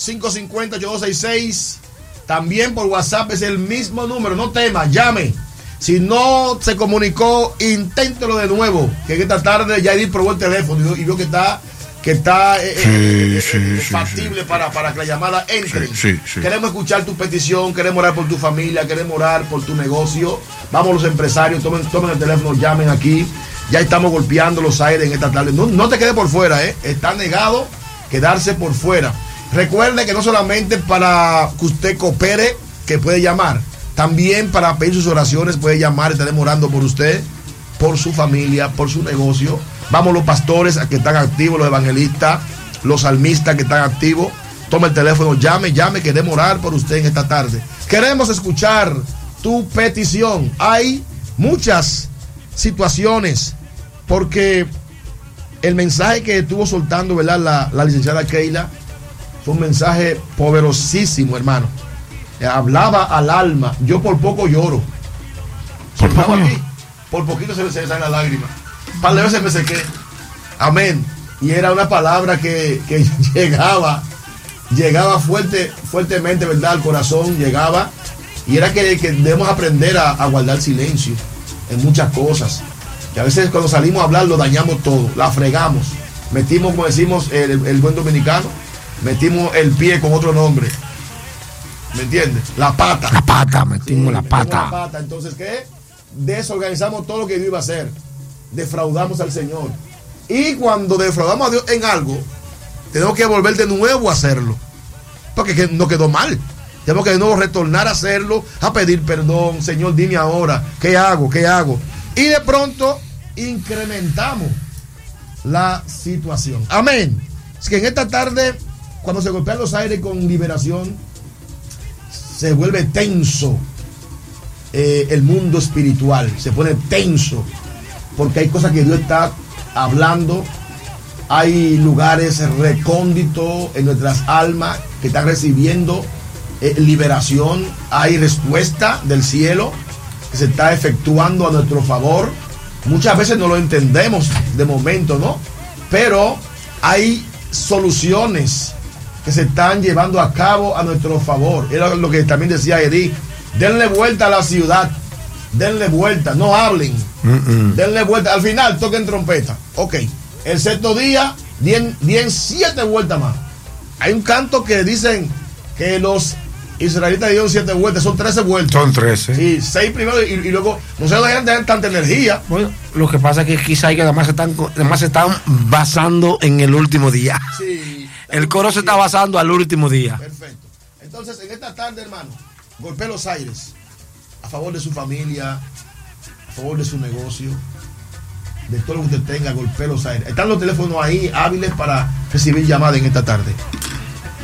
550-8266. También por WhatsApp es el mismo número. No tema, llame. Si no se comunicó, inténtelo de nuevo. Que esta tarde ya probó el teléfono y vio que está factible para que la llamada entre. Queremos escuchar tu petición, queremos orar por tu familia, queremos orar por tu negocio. Vamos los empresarios, tomen el teléfono, llamen aquí. Ya estamos golpeando los aires en esta tarde. No te quede por fuera, está negado quedarse por fuera. Recuerde que no solamente para que usted coopere, que puede llamar, también para pedir sus oraciones puede llamar. Estaremos orando por usted, por su familia, por su negocio. Vamos los pastores que están activos, los evangelistas, los salmistas que están activos. Toma el teléfono, llame, queremos orar por usted en esta tarde. Queremos escuchar tu petición. Hay muchas situaciones, porque el mensaje que estuvo soltando, ¿verdad?, la licenciada Keila, fue un mensaje poderosísimo, hermano. Hablaba al alma. Yo por poco lloro. Por poquito se me salen las lágrimas. Un par de veces me sequé. Amén. Y era una palabra que llegaba fuertemente, ¿verdad?, al corazón. Llegaba. Y era que debemos aprender a guardar silencio en muchas cosas. Y a veces cuando salimos a hablar lo dañamos todo. La fregamos. Metimos, como decimos el buen dominicano, metimos el pie con otro nombre. ¿Me entiendes? La pata. Metimos la pata. Entonces, ¿qué? Desorganizamos todo lo que Dios iba a hacer. Defraudamos al Señor. Y cuando defraudamos a Dios en algo, tenemos que volver de nuevo a hacerlo. Porque no quedó mal. Tenemos que de nuevo retornar a hacerlo, a pedir perdón. Señor, dime ahora, ¿qué hago? Y de pronto incrementamos la situación. Amén. Es que en esta tarde, cuando se golpean los aires con liberación, se vuelve tenso el mundo espiritual. Se pone tenso porque hay cosas que Dios está hablando. Hay lugares recónditos en nuestras almas que están recibiendo liberación. Hay respuesta del cielo que se está efectuando a nuestro favor. Muchas veces no lo entendemos de momento, ¿no? Pero hay soluciones que se están llevando a cabo a nuestro favor. Era lo que también decía Edith. Denle vuelta a la ciudad. Denle vuelta, no hablen. Denle vuelta. Al final toquen trompeta. Ok. El sexto día, den 7 vueltas más. Hay un canto que dicen que los israelitas dieron 7 vueltas, son 13 vueltas. Son 13. Sí, 6 primero y luego no se dejan tener tanta energía. Bueno, lo que pasa es que quizá hay que además se están basando en el último día. Sí. El coro se está basando al último día. Perfecto. Entonces, en esta tarde, hermano, golpee los aires a favor de su familia, a favor de su negocio, de todo lo que usted tenga, golpee los aires. Están los teléfonos ahí hábiles para recibir llamadas en esta tarde.